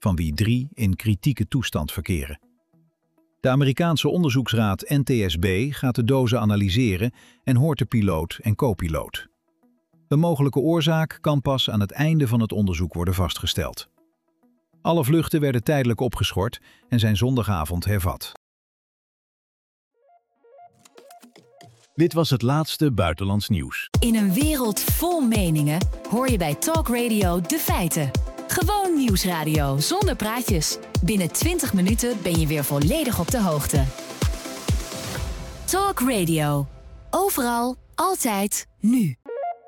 van wie 3 in kritieke toestand verkeren. De Amerikaanse onderzoeksraad NTSB gaat de dozen analyseren en hoort de piloot en co-piloot. Een mogelijke oorzaak kan pas aan het einde van het onderzoek worden vastgesteld. Alle vluchten werden tijdelijk opgeschort en zijn zondagavond hervat. Dit was het laatste buitenlands nieuws. In een wereld vol meningen hoor je bij Talk Radio de feiten. Gewoon nieuwsradio zonder praatjes. Binnen 20 minuten ben je weer volledig op de hoogte. Talk Radio. Overal, altijd, nu.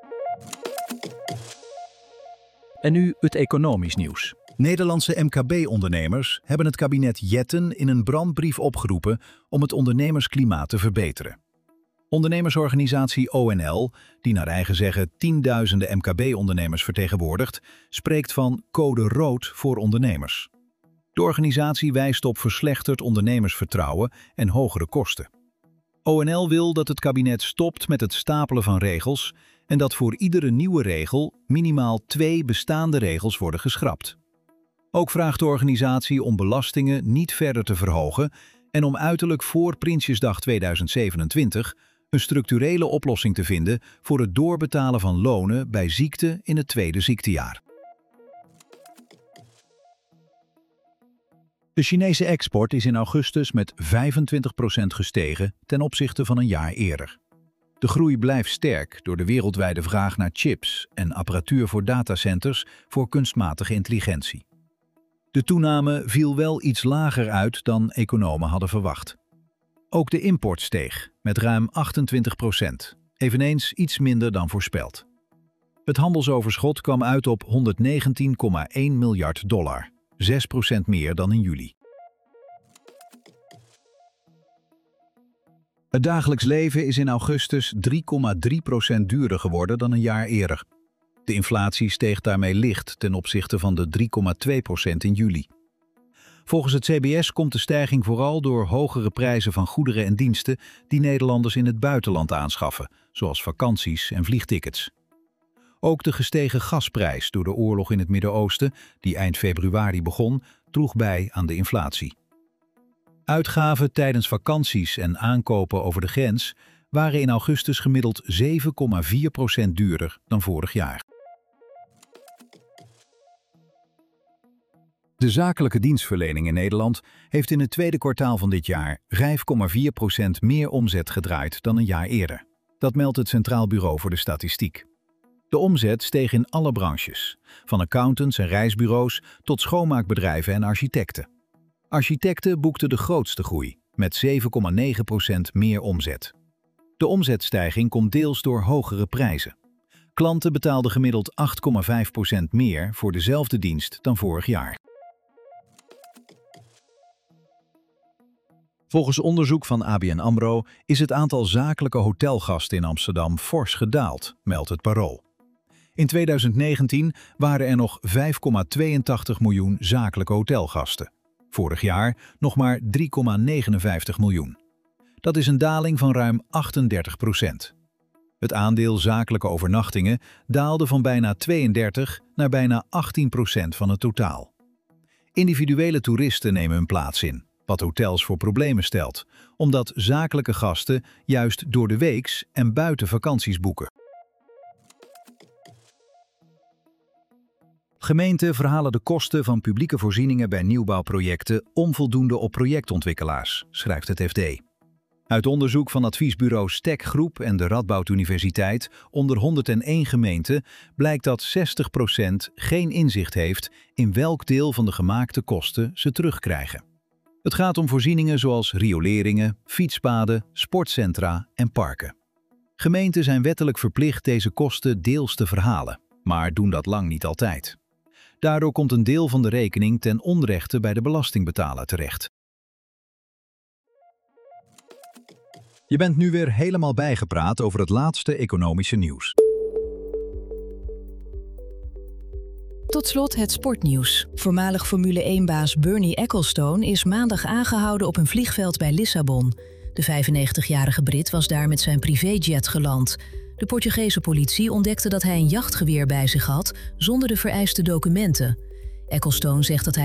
En nu het economisch nieuws. Nederlandse MKB-ondernemers hebben het kabinet Jetten in een brandbrief opgeroepen om het ondernemersklimaat te verbeteren. Ondernemersorganisatie ONL, die naar eigen zeggen tienduizenden MKB-ondernemers vertegenwoordigt, spreekt van code rood voor ondernemers. De organisatie wijst op verslechterd ondernemersvertrouwen en hogere kosten. ONL wil dat het kabinet stopt met het stapelen van regels en dat voor iedere nieuwe regel minimaal 2 bestaande regels worden geschrapt. Ook vraagt de organisatie om belastingen niet verder te verhogen en om uiterlijk voor Prinsjesdag 2027 een structurele oplossing te vinden voor het doorbetalen van lonen bij ziekte in het tweede ziektejaar. De Chinese export is in augustus met 25% gestegen ten opzichte van een jaar eerder. De groei blijft sterk door de wereldwijde vraag naar chips en apparatuur voor datacenters voor kunstmatige intelligentie. De toename viel wel iets lager uit dan economen hadden verwacht. Ook de import steeg met ruim 28%, eveneens iets minder dan voorspeld. Het handelsoverschot kwam uit op $119,1 miljard, 6% meer dan in juli. Het dagelijks leven is in augustus 3,3% duurder geworden dan een jaar eerder. De inflatie steeg daarmee licht ten opzichte van de 3,2% in juli. Volgens het CBS komt de stijging vooral door hogere prijzen van goederen en diensten die Nederlanders in het buitenland aanschaffen, zoals vakanties en vliegtickets. Ook de gestegen gasprijs door de oorlog in het Midden-Oosten, die eind februari begon, droeg bij aan de inflatie. Uitgaven tijdens vakanties en aankopen over de grens waren in augustus gemiddeld 7,4% duurder dan vorig jaar. De zakelijke dienstverlening in Nederland heeft in het tweede kwartaal van dit jaar 5,4% meer omzet gedraaid dan een jaar eerder. Dat meldt het Centraal Bureau voor de Statistiek. De omzet steeg in alle branches, van accountants en reisbureaus tot schoonmaakbedrijven en architecten. Architecten boekten de grootste groei, met 7,9% meer omzet. De omzetstijging komt deels door hogere prijzen. Klanten betaalden gemiddeld 8,5% meer voor dezelfde dienst dan vorig jaar. Volgens onderzoek van ABN AMRO is het aantal zakelijke hotelgasten in Amsterdam fors gedaald, meldt het Parool. In 2019 waren er nog 5,82 miljoen zakelijke hotelgasten. Vorig jaar nog maar 3,59 miljoen. Dat is een daling van ruim 38%. Het aandeel zakelijke overnachtingen daalde van bijna 32 naar bijna 18% van het totaal. Individuele toeristen nemen hun plaats in, wat hotels voor problemen stelt, omdat zakelijke gasten juist door de weeks en buiten vakanties boeken. Gemeenten verhalen de kosten van publieke voorzieningen bij nieuwbouwprojecten onvoldoende op projectontwikkelaars, schrijft het FD. Uit onderzoek van adviesbureau Stek Groep en de Radboud Universiteit onder 101 gemeenten blijkt dat 60% geen inzicht heeft in welk deel van de gemaakte kosten ze terugkrijgen. Het gaat om voorzieningen zoals rioleringen, fietspaden, sportcentra en parken. Gemeenten zijn wettelijk verplicht deze kosten deels te verhalen, maar doen dat lang niet altijd. Daardoor komt een deel van de rekening ten onrechte bij de belastingbetaler terecht. Je bent nu weer helemaal bijgepraat over het laatste economische nieuws. Tot slot het sportnieuws. Voormalig Formule 1-baas Bernie Ecclestone is maandag aangehouden op een vliegveld bij Lissabon. De 95-jarige Brit was daar met zijn privéjet geland. De Portugese politie ontdekte dat hij een jachtgeweer bij zich had, zonder de vereiste documenten. Ecclestone zegt dat hij